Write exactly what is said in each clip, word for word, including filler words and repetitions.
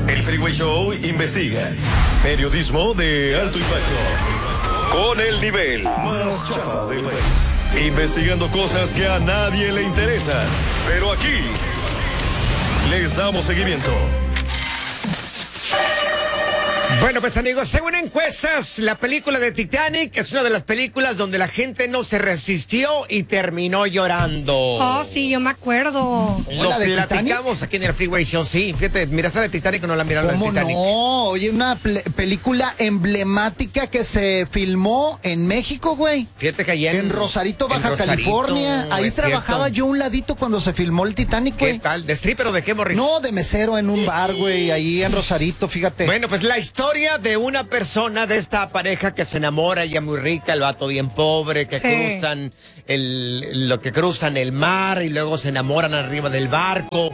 El Freeway Show investiga. Periodismo de alto impacto. Con el nivel más chafa del país. Investigando cosas que a nadie le interesan. Pero aquí les damos seguimiento. Bueno, pues amigos, según encuestas, la película de Titanic es una de las películas donde la gente no se resistió y terminó llorando. Oh, sí, yo me acuerdo. Lo platicamos Titanic? Aquí en el Freeway Show, sí. Fíjate, ¿miraste la de Titanic o no la miraron la de Titanic? No, oye, una película emblemática que se filmó en México, güey. Fíjate que allá en, en Rosarito, Baja en Rosarito, California. Ahí trabajaba cierto. yo un ladito cuando se filmó el Titanic, güey. ¿Qué tal? ¿De stripper o de qué, Morris? No, de mesero en un bar, güey, ahí en Rosarito, fíjate. Bueno, pues la historia de una persona, de esta pareja que se enamora, ella muy rica, el vato bien pobre, que sí. cruzan el, lo que cruzan el mar y luego se enamoran arriba del barco.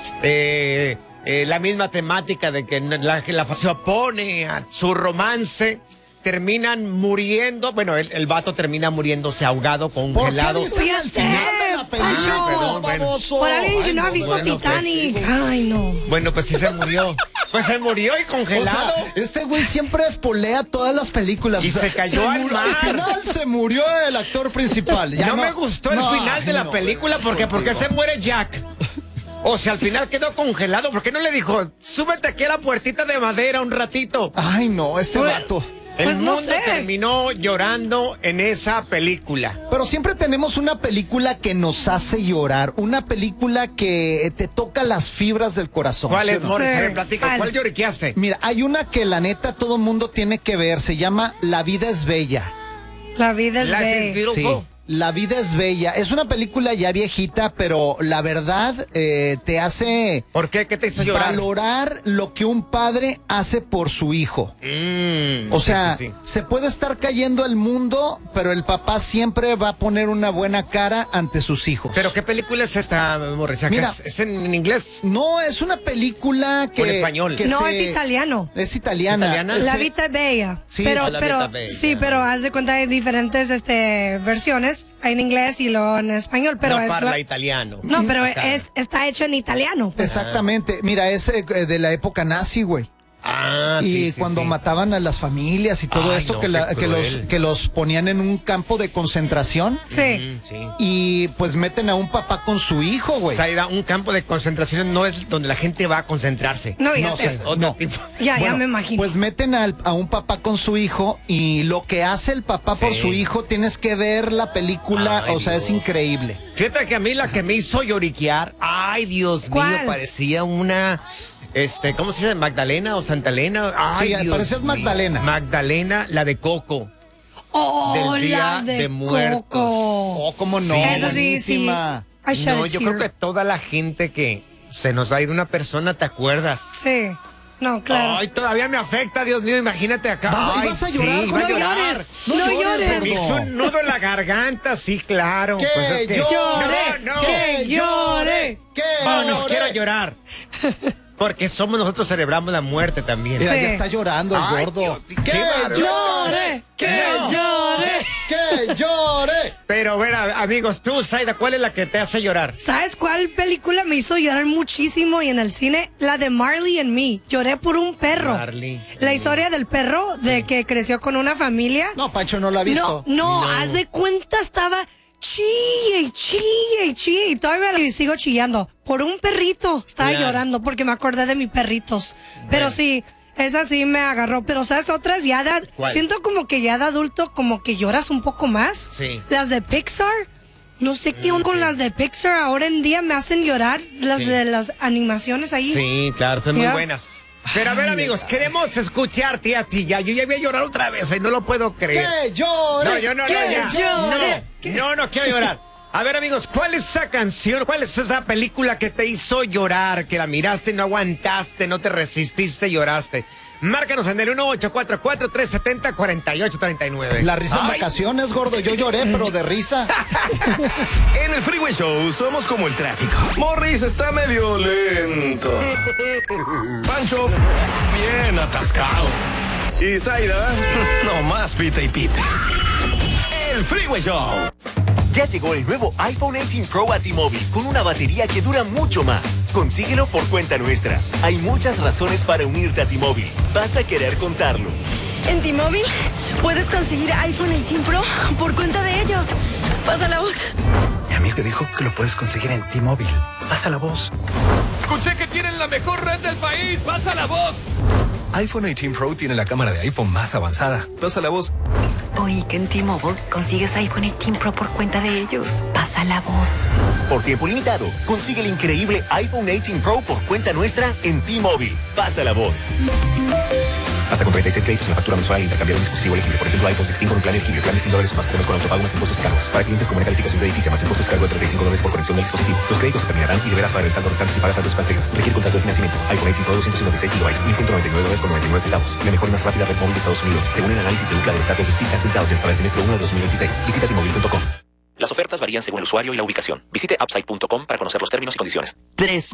Eh, eh, la misma temática de que la, la se opone a su romance. Terminan muriendo, bueno, el, el vato termina muriéndose ahogado, congelado. ¿Por qué dices al final de la película? Ah, perdón, bueno. Por alguien que no ha visto bueno, Titanic. Pues, Ay, no. Bueno, pues sí se murió. Pues se murió y congelado. O sea, este güey siempre espolea todas las películas. Y o sea, se cayó se al murió, mar. Al final se murió el actor principal. Ya no, no me gustó el no, final de la no, película porque ¿por qué se muere Jack? O sea, al final quedó congelado. ¿Por qué no le dijo, súbete aquí a la puertita de madera un ratito? Ay, no, este pues, vato. El pues mundo no sé. terminó llorando en esa película. Pero siempre tenemos una película que nos hace llorar, una película que te toca las fibras del corazón. ¿Cuál es, ¿sí, no? Morris? Sí. A ver, platica, ¿cuál, ¿cuál lloriqueaste? Mira, hay una que la neta todo el mundo tiene que ver, se llama La vida es bella. La vida es Life is bella. beautiful. Sí. La vida es bella. Es una película ya viejita, pero la verdad eh, te hace... ¿Por qué? ¿Qué te hizo llorar? Valorar lo que un padre hace por su hijo. Mm, o sea, sí, sí, sí. se puede estar cayendo el mundo, pero el papá siempre va a poner una buena cara ante sus hijos. ¿Pero qué película es esta, Morris? Mira, ¿Es, ¿Es en, en inglés? No, es una película que... ¿O en español? que No, se- es italiano. Es italiana. ¿Es italiana? La Se- vida es bella. Sí, pero, es la pero, vida bella. sí, pero haz de cuenta hay diferentes este, versiones. Hay en inglés y luego en español, pero no es parla la- italiano. No, pero Acá. es, está hecho en italiano. Pues. Exactamente. Mira, es eh, de la época nazi, güey. Ah, y sí, sí, cuando sí. mataban a las familias y todo Ay, esto, no, que, la- qué que, los, cruel. que los ponían en un campo de concentración Sí. Mm, sí. y pues meten a un papá con su hijo, güey. Zaida, un campo de concentración no es donde la gente va a concentrarse. No, ya No sé. sé. Es otro No. tipo. Ya, ya Bueno, me imagino. Pues meten al- a un papá con su hijo y lo que hace el papá por Sí. su hijo, tienes que ver la película, Ay, o sea, Dios. es increíble. Fíjate que a mí la que me hizo lloriquear, ay, Dios ¿Cuál? mío, parecía una, este, ¿cómo se dice? ¿Magdalena o Santa Elena? Ay, Sí, Dios parecía mío. Magdalena. Magdalena, la de Coco. Oh, del Día la de, de Muertos. Coco. Oh, cómo no, Esa sí, sí. buenísima. I shed No, a yo tear. creo que toda la gente que se nos ha ido una persona, ¿te acuerdas? Sí. No, claro. Ay, todavía me afecta, Dios mío, imagínate acá. ¿Vas a- Ay, vas a sí, llorar? iba a No llorar. llores, no llores. Me hizo un nudo en la garganta, sí, claro. ¡Que Pues es que- llore! No, no. ¡Que llore! ¡Que No, no llore! quiero llorar. Porque somos nosotros, celebramos la muerte también. Mira, Sí. ya está llorando el Ay, gordo. Dios, ¡Que qué bárbaro. llore! ¡Que No. llore! ¡Que llore! Pero, a ver, a- amigos, tú, Zaida, ¿cuál es la que te hace llorar? ¿Sabes cuál película me hizo llorar muchísimo y en el cine? La de Marley and Me. Lloré por un perro. Marley. La historia del perro de que creció con una familia. No, Pancho no la ha no, visto. no, No. haz de cuenta estaba chille y chille y chille y todavía le sigo chillando. Por un perrito estaba Claro. llorando porque me acordé de mis perritos. Pero sí, esa sí me agarró. Pero ¿sabes otras? Ya de, ¿Cuál? siento como que ya de adulto como que lloras un poco más. Sí. Las de Pixar. No sé qué Mm, onda con sí. las de Pixar ahora en día me hacen llorar. Las Sí. de las animaciones ahí. Sí, claro, son muy Ya. buenas. Pero a ver, amigos, queremos escucharte a ti ya. Yo ya voy a llorar otra vez y no lo puedo creer. ¡Que llore! No, yo no, no, ¡Que ya. llore! No, no, no quiero llorar. A ver, amigos, ¿cuál es esa canción? ¿Cuál es esa película que te hizo llorar? Que la miraste, no aguantaste, no te resististe, lloraste. Márcanos en el uno ocho cuatro cuatro, tres siete cero, cuatro ocho tres nueve. La risa en Ay. vacaciones, gordo. Yo lloré, pero de risa. En el Freeway Show somos como el tráfico. Morris está medio lento. Pancho, bien atascado. Y Zaida, nomás pita y pita. El Freeway Show. Ya llegó el nuevo iPhone dieciocho Pro a T-Mobile con una batería que dura mucho más. consíguelo por cuenta nuestra. Hay muchas razones para unirte a T-Mobile. Vas a querer contarlo. En T-Mobile puedes conseguir iPhone dieciocho Pro por cuenta de ellos. Pasa la voz. Mi amigo dijo que lo puedes conseguir en T-Mobile. Pasa la voz. Escuché que tienen la mejor red del país. Pasa la voz. iPhone dieciocho Pro tiene la cámara de iPhone más avanzada. Pasa la voz. Oí que en T-Mobile consigues iPhone dieciocho Pro por cuenta de ellos. Pasa la voz. Por tiempo limitado, consigue el increíble iPhone dieciocho Pro por cuenta nuestra en T-Mobile. Pasa la voz. Hasta con treinta y seis créditos en la factura mensual al intercambiar un dispositivo elegible. Por ejemplo, iPhone dieciséis con un plan elegible. Plan de cien dólares o más con autopago más impuestos y cargos. Para clientes con una calificación crediticia más impuestos y cargo de treinta y cinco dólares por conexión del dispositivo. Los créditos se terminarán y deberás pagar el saldo restante si pagas saldos pasegas. Requiere contrato de financiamiento. iPhone dieciocho Pro doscientos cincuenta y seis gigabytes, mil ciento noventa y nueve dólares con noventa y nueve centavos. La mejor y más rápida red móvil de Estados Unidos, según el análisis de Ookla de los datos de Speedtest Intelligence para el semestre uno de dos mil veintiséis. Visita T Mobile punto com. Las ofertas varían según el usuario y la ubicación. Visite upside punto com para conocer los términos y condiciones. Tres